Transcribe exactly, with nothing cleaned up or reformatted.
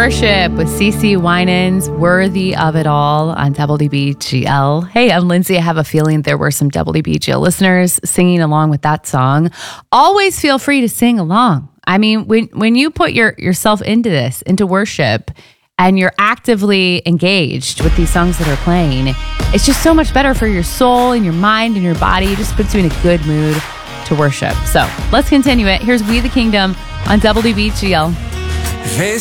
Worship with CeCe Winans, Worthy of It All on W D B G L. Hey, I'm Lindsay. I have a feeling there were some W D B G L listeners singing along with that song. Always feel free to sing along. I mean, when when you put your yourself into this, into worship, and you're actively engaged with these songs that are playing, it's just so much better for your soul and your mind and your body. It just puts you in a good mood to worship. So let's continue it. Here's We the Kingdom on W D B G L. They